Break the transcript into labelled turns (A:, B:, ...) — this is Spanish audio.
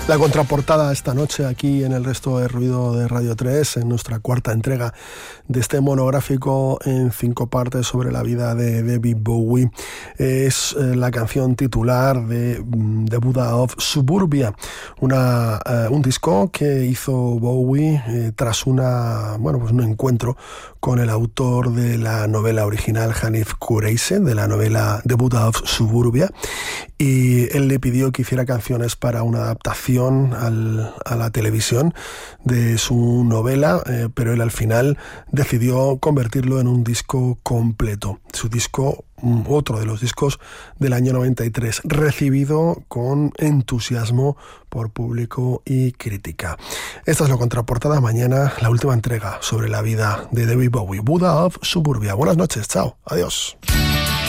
A: La contraportada esta noche aquí en el Resto de Ruido de Radio 3, en nuestra cuarta entrega de este monográfico en 5 partes sobre la vida de David Bowie, es la canción titular de The Buddha of Suburbia, un disco que hizo Bowie tras un encuentro con el autor de la novela original, Hanif Kureishi, de la novela The Buddha of Suburbia, y él le pidió que hiciera canciones para una adaptación a la televisión de su novela, pero él al final decidió convertirlo en un disco completo. Su disco, otro de los discos del año 93, recibido con entusiasmo por público y crítica. Esta es la contraportada. Mañana la última entrega sobre la vida de David Bowie, Buddha of Suburbia. Buenas noches, chao, adiós.